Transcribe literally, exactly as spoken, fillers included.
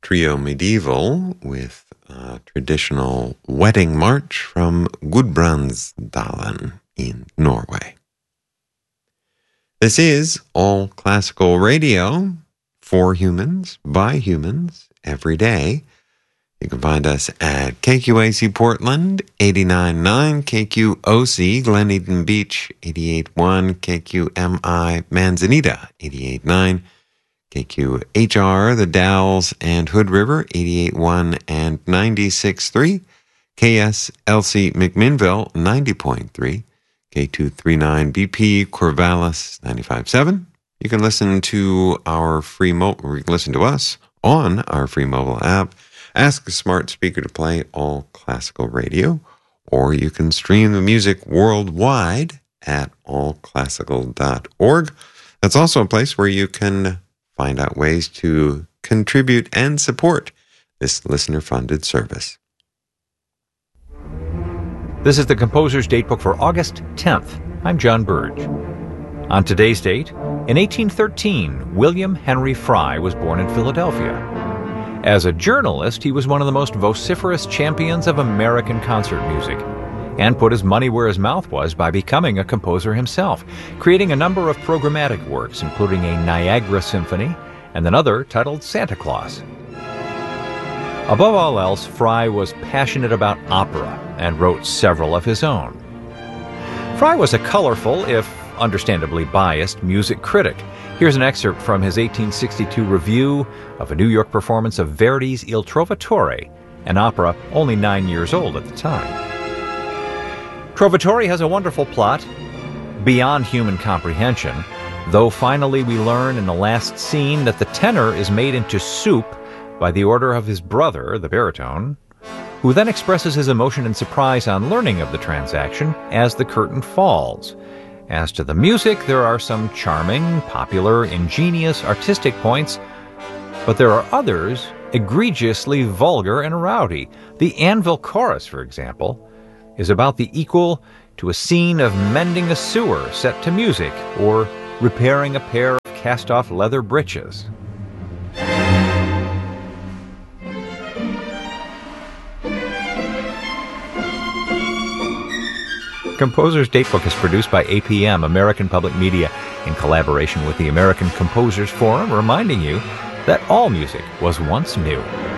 Trio Medieval with a traditional wedding march from Gudbrandsdalen in Norway. This is All Classical Radio for humans, by humans, every day. You can find us at K Q A C Portland, eighty-nine point nine, K Q O C Glen Eden Beach, eighty-eight point one, K Q M I Manzanita, eighty-eight point nine, K Q H R, The Dalles and Hood River, eighty-eight point one and ninety-six point three, K S L C McMinnville, ninety point three, K two thirty-nine B P Corvallis, ninety-five point seven. You can listen to our free mobile, you can listen to us on our free mobile app. Ask a smart speaker to play All Classical Radio, or you can stream the music worldwide at all classical dot org. That's also a place where you can find out ways to contribute and support this listener-funded service. This is the Composer's Datebook for August tenth. I'm John Burge. On today's date, in eighteen thirteen, William Henry Frye was born in Philadelphia. As a journalist, he was one of the most vociferous champions of American concert music, and put his money where his mouth was by becoming a composer himself, creating a number of programmatic works, including a Niagara Symphony and another titled Santa Claus. Above all else, Frye was passionate about opera and wrote several of his own. Frye was a colorful, if understandably biased, music critic. Here's an excerpt from his eighteen sixty-two review of a New York performance of Verdi's Il Trovatore, an opera only nine years old at the time. Trovatore has a wonderful plot, beyond human comprehension, though finally we learn in the last scene that the tenor is made into soup by the order of his brother, the baritone, who then expresses his emotion and surprise on learning of the transaction as the curtain falls. As to the music, there are some charming, popular, ingenious, artistic points, but there are others egregiously vulgar and rowdy. The Anvil Chorus, for example, is about the equal to a scene of mending a sewer set to music or repairing a pair of cast-off leather breeches. Composer's Datebook is produced by A P M, American Public Media, in collaboration with the American Composers Forum, reminding you that all music was once new.